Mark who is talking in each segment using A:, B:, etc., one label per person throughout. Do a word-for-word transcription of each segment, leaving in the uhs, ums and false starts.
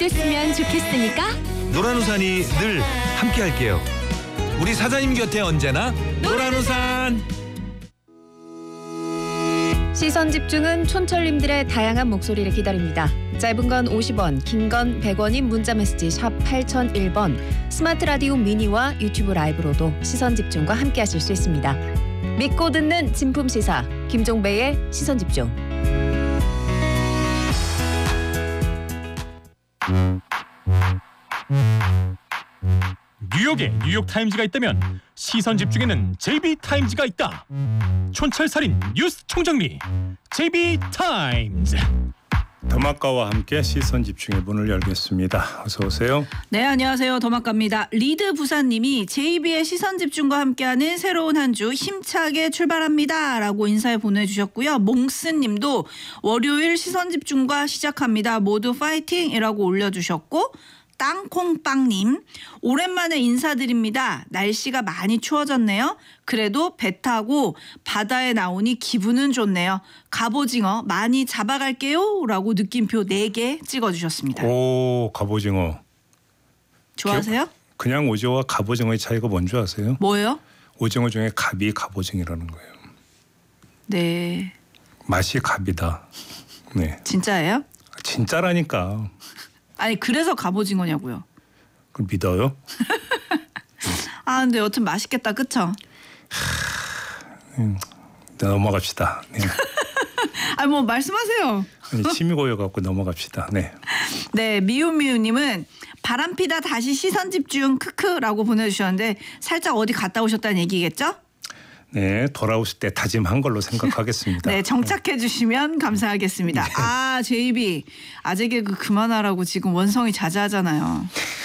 A: 됐으면 좋겠으니까
B: 노란 우산이 늘 함께할게요. 우리 사장님 곁에 언제나 노란 우산.
A: 시선 집중은 촌철님들의 다양한 목소리를 기다립니다. 짧은 건 오십 원, 긴 건 백 원인 문자메시지 샵 팔공공일 번, 스마트 라디오 미니와 유튜브 라이브로도 시선 집중과 함께하실 수 있습니다. 믿고 듣는 진품 시사 김종배의 시선 집중.
C: 뉴욕에 뉴욕타임즈가 있다면 시선 집중에는 제이비타임즈가 있다. 촌철살인 뉴스 총정리 제이비타임즈.
D: 더마카와 함께 시선 집중의 문을 열겠습니다. 어서 오세요.
E: 네, 안녕하세요. 더마카입니다. 리드 부사님이 제이비의 시선 집중과 함께하는 새로운 한 주 힘차게 출발합니다 라고 인사를 보내주셨고요. 몽스님도 월요일 시선 집중과 시작합니다. 모두 파이팅이라고 올려주셨고, 땅콩빵님 오랜만에 인사드립니다. 날씨가 많이 추워졌네요. 그래도 배 타고 바다에 나오니 기분은 좋네요. 갑오징어 많이 잡아갈게요 라고 느낌표 네 개 찍어주셨습니다.
D: 오, 갑오징어.
E: 좋아하세요?
D: 그냥 오징어와 갑오징어의 차이가 뭔지 아세요?
E: 뭐예요?
D: 오징어 중에 갑이 갑오징이라는 거예요.
E: 네.
D: 맛이 갑이다. 네.
E: 진짜예요?
D: 진짜라니까.
E: 아니 그래서 갑오징어냐고요.
D: 그럼 믿어요?
E: 아 근데 여튼 맛있겠다, 그쵸?
D: 음, 넘어갑시다. 네.
E: 아니 뭐 말씀하세요.
D: 아니, 침이 고여갖고 넘어갑시다. 네.
E: 네, 미우미우님은 바람피다 다시 시선 집중 크크라고 보내주셨는데 살짝 어디 갔다 오셨다는 얘기겠죠?
D: 네, 돌아오실 때 다짐한 걸로 생각하겠습니다.
E: 네, 정착해 주시면 감사하겠습니다.
D: 네.
E: 아, 제이비 아재 개그 그만하라고 지금 원성이 자자하잖아요.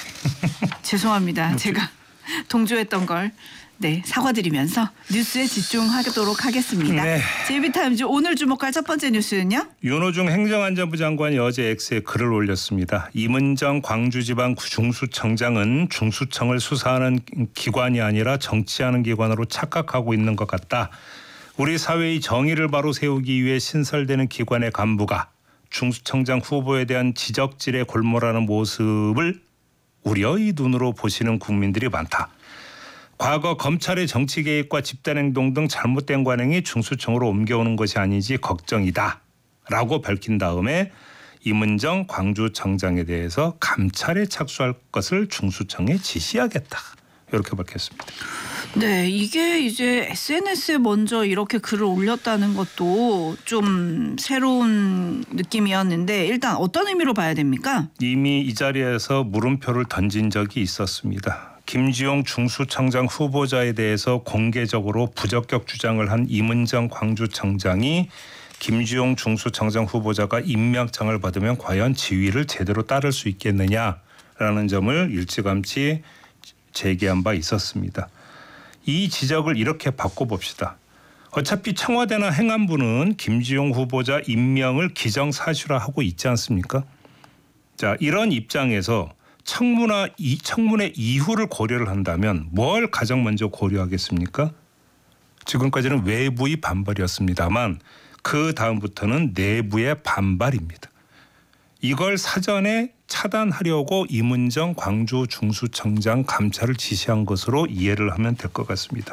E: 죄송합니다. 제가 동조했던 걸 네, 사과드리면서 뉴스에 집중하도록 하겠습니다.
D: 네.
E: 제이비타임즈 오늘 주목할 첫 번째 뉴스는요?
D: 윤호중 행정안전부 장관이 어제 X에 글을 올렸습니다. 이문정 광주지방 중수청장은 중수청을 수사하는 기관이 아니라 정치하는 기관으로 착각하고 있는 것 같다. 우리 사회의 정의를 바로 세우기 위해 신설되는 기관의 간부가 중수청장 후보에 대한 지적질에 골몰하는 모습을 우려의 눈으로 보시는 국민들이 많다. 과거 검찰의 정치 개입과 집단행동 등 잘못된 관행이 중수청으로 옮겨오는 것이 아니지 걱정이다 라고 밝힌 다음에 이문정 광주청장에 대해서 감찰에 착수할 것을 중수청에 지시하겠다 이렇게 밝혔습니다.
E: 네, 이게 이제 에스엔에스에 먼저 이렇게 글을 올렸다는 것도 좀 새로운 느낌이었는데 일단 어떤 의미로 봐야 됩니까?
D: 이미 이 자리에서 물음표를 던진 적이 있었습니다. 김주용 중수청장 후보자에 대해서 공개적으로 부적격 주장을 한 이문정 광주청장이 김주용 중수청장 후보자가 임명장을 받으면 과연 지위를 제대로 따를 수 있겠느냐라는 점을 일찌감치 제기한 바 있었습니다. 이 지적을 이렇게 바꿔봅시다. 어차피 청와대나 행안부는 김주용 후보자 임명을 기정사실화하고 있지 않습니까? 자, 이런 입장에서 청문회, 이, 청문회 이후를 고려를 한다면 뭘 가장 먼저 고려하겠습니까? 지금까지는 외부의 반발이었습니다만 그 다음부터는 내부의 반발입니다. 이걸 사전에 차단하려고 이문정 광주 중수청장 감찰을 지시한 것으로 이해를 하면 될 것 같습니다.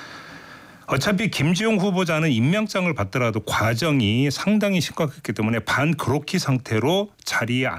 D: 어차피 김주용 후보자는 임명장을 받더라도 과정이 상당히 심각했기 때문에 반그로키 상태로 자리에